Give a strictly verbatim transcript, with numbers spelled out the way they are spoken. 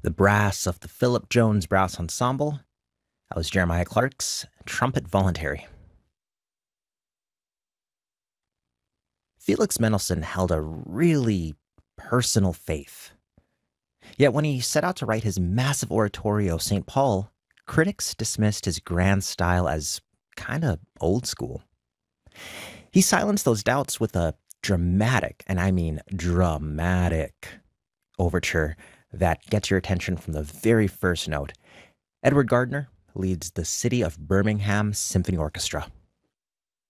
the brass of the Philip Jones Brass Ensemble. That was Jeremiah Clark's Trumpet Voluntary. Felix Mendelssohn held a really personal faith. Yet when he set out to write his massive oratorio, Saint Paul, critics dismissed his grand style as kind of old school. He silenced those doubts with a dramatic, and I mean dramatic, overture that gets your attention from the very first note. Edward Gardner leads the City of Birmingham Symphony Orchestra.